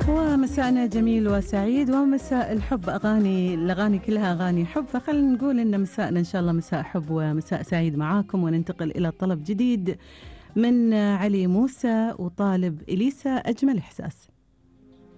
ومساءنا جميل وسعيد، ومساء الحب، الأغاني كلها أغاني حب، فخلينا نقول إن مساءنا إن شاء الله مساء حب ومساء سعيد معاكم. وننتقل إلى طلب جديد من علي موسى وطالب إليسا أجمل إحساس.